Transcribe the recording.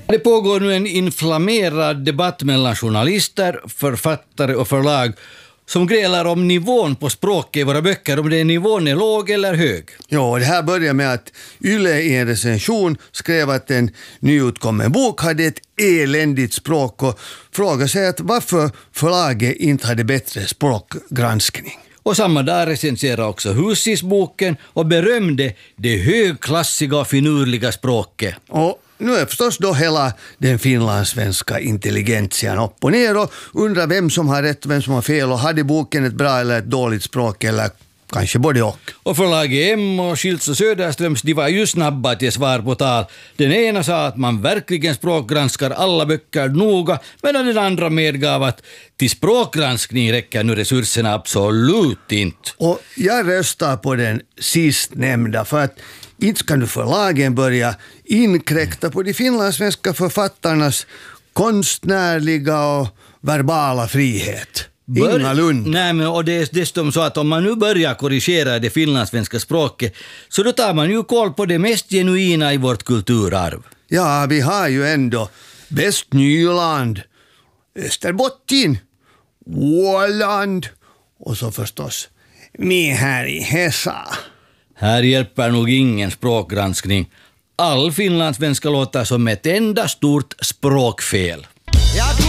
Det pågår nu en inflammerad debatt mellan journalister, författare och förlag som grälar om nivån på språket i våra böcker, om nivån är låg eller hög. Ja, det här börjar med att Yle i en recension skrev att en nyutkommen bok hade ett eländigt språk och frågade sig att varför förlaget inte hade bättre språkgranskning. Och samma dag recenserade också Husis boken och berömde det högklassiga och finurliga språket. Och nu är förstås då hela den finlandssvenska intelligentian upp och ner och undrar vem som har rätt och vem som har fel och hade boken ett bra eller ett dåligt språk eller kanske både och. Och förlaget M och Schilds och Söderströms, de var ju snabba till svar på tal. Den ena sa att man verkligen språkgranskar alla böcker noga, medan den andra medgav att till språkgranskning räcker nu resurserna absolut inte. Och jag röstar på den sistnämnda för att inte ska nu förlagen börja inkräkta på de finlandssvenska författarnas konstnärliga och verbala frihet. Ingalunda. Nej, men och det är dessutom så att om man nu börjar korrigera det finlandssvenska språket så då tar man ju koll på det mest genuina i vårt kulturarv. Ja, vi har ju ändå Västnyland, Österbotten, Åland och så förstås vi här i Hesa. Här hjälper nog ingen språkgranskning. All finlandssvenska låter som ett enda stort språkfel.